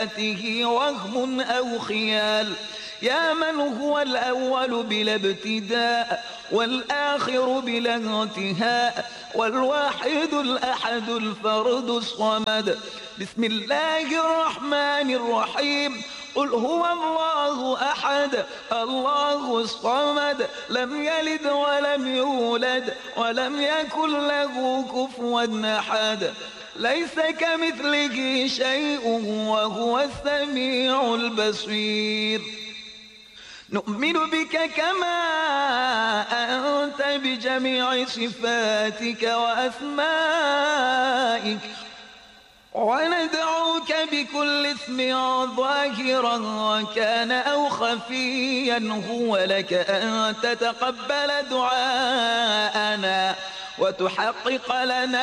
ذاته وهم أو خيال، يا من هو الأول بلا ابتداء والآخر بلا انتهاء والواحد الأحد الفرد الصمد. بسم الله الرحمن الرحيم. قل هو الله أحد الله الصمد، لم يلد ولم يولد ولم يكن له كفوا أحد، ليس كمثله شيء وهو السميع البصير. نؤمن بك كما أنت بجميع صفاتك وأسمائك، وندعوك بكل اسم ظاهرا كان أو خفيا هو لك أن تتقبل دعاءنا وتحقق لنا